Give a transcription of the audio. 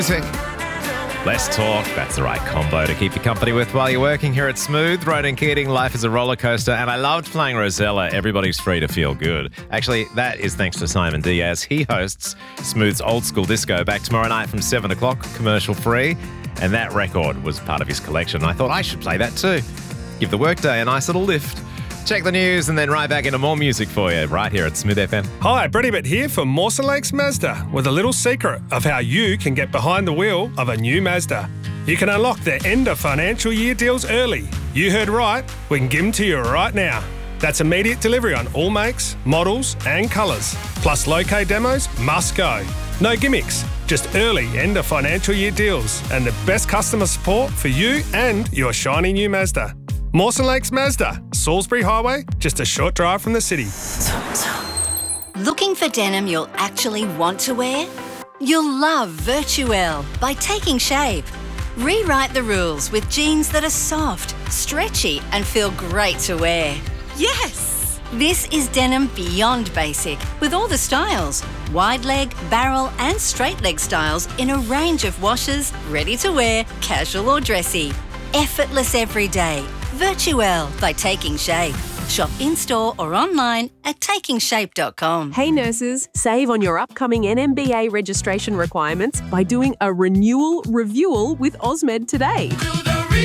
Music. Less talk, that's the right combo to keep you company with while you're working here at Smooth. Ronan Keating, life is a roller coaster, and I loved playing Rosella, Everybody's Free to Feel Good. Actually, that is thanks to Simon Diaz. He hosts Smooth's Old School Disco back tomorrow night from 7 o'clock, commercial free, and that record was part of his collection. I thought I should play that too. Give the workday a nice little lift. Check the news and then right back into more music for you right here at Smooth FM. Hi, Brady Bitt here for Mawson Lakes Mazda with a little secret of how you can get behind the wheel of a new Mazda. You can unlock their end of financial year deals early. You heard right, we can give them to you right now. That's immediate delivery on all makes, models and colours. Plus low-K demos must go. No gimmicks, just early end of financial year deals and the best customer support for you and your shiny new Mazda. Mawson Lakes Mazda, Salisbury Highway, just a short drive from the city. Looking for denim you'll actually want to wear? You'll love Virtuelle by Taking Shape. Rewrite the rules with jeans that are soft, stretchy and feel great to wear. Yes! This is denim beyond basic with all the styles. Wide leg, barrel and straight leg styles in a range of washes, ready to wear, casual or dressy. Effortless every day. Virtuelle by Taking Shape. Shop in-store or online at takingshape.com. Hey nurses, save on your upcoming NMBA registration requirements by doing a renewal reviewal with Osmed today.